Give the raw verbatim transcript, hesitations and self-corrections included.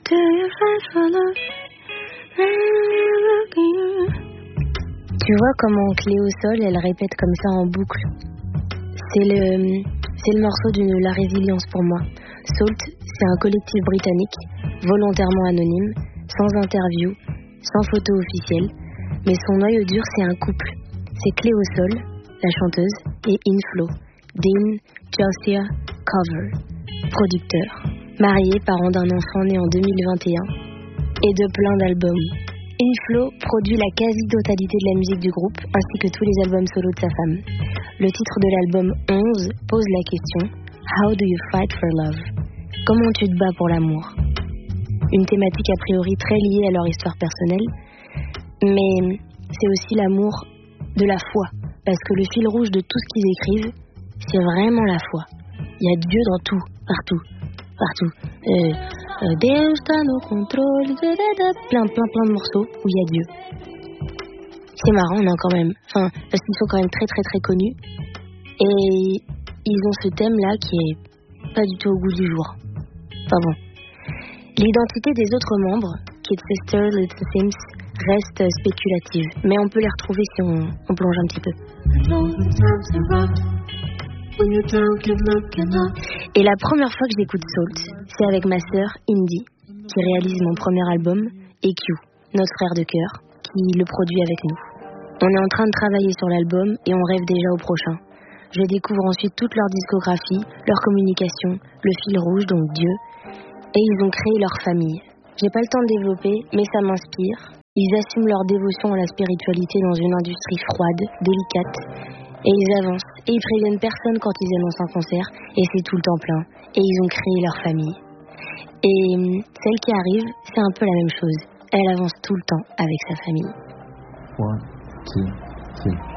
Do you fight for love? Tu vois comment Clé au sol, elle répète comme ça en boucle. C'est le, c'est le morceau d'une La Résilience pour moi. Salt, c'est un collectif britannique, volontairement anonyme, sans interview, sans photo officielle. Mais son noyau dur, c'est un couple. C'est Clé au sol, la chanteuse, et Inflo, Dean Josiah Cover, producteur, marié, parent d'un enfant né en deux mille vingt et un, et de plein d'albums. Inflo produit la quasi-totalité de la musique du groupe, ainsi que tous les albums solo de sa femme. Le titre de l'album onze pose la question « How do you fight for love ?» Comment tu te bats pour l'amour? Une thématique a priori très liée à leur histoire personnelle, mais c'est aussi l'amour de la foi, parce que le fil rouge de tout ce qu'ils écrivent, c'est vraiment la foi. Il y a Dieu dans tout, partout, partout. Euh, euh, Deus está no controle, plein, plein, plein de morceaux où il y a Dieu. C'est marrant, non, quand même. Enfin, parce qu'ils sont quand même très, très, très connus. Et ils ont ce thème-là qui est pas du tout au goût du jour. Enfin bon. L'identité des autres membres, Kid Sister, Little Sims, reste spéculative. Mais on peut les retrouver si on, on plonge un petit peu. Et la première fois que j'écoute Salt, c'est avec ma sœur Indy, qui réalise mon premier album, et Q, notre frère de cœur, qui le produit avec nous. On est en train de travailler sur l'album et on rêve déjà au prochain. Je découvre ensuite toute leur discographie, leur communication, le fil rouge, donc Dieu, et ils ont créé leur famille. J'ai pas le temps de développer, mais ça m'inspire. Ils assument leur dévotion à la spiritualité dans une industrie froide, délicate, et ils avancent, et ils préviennent personne quand ils annoncent un concert, et c'est tout le temps plein, et ils ont créé leur famille. Et celle qui arrive, c'est un peu la même chose. Elle avance tout le temps avec sa famille. One, two, three.